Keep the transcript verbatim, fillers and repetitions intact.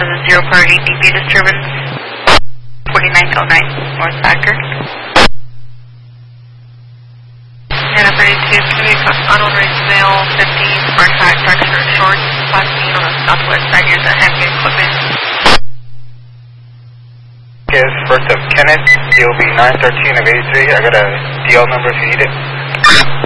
to the zero priority D P disturbance, forty-nine oh nine North Packer. Nana thirty-two, can we put unauthorized male, fifty, smart tire, fracture, shorts, last seen on the southwest side near the heavy equipment. Okay, this is first of Kenneth, D O B nine thirteen of eighty-three. I got a D L number if you need it.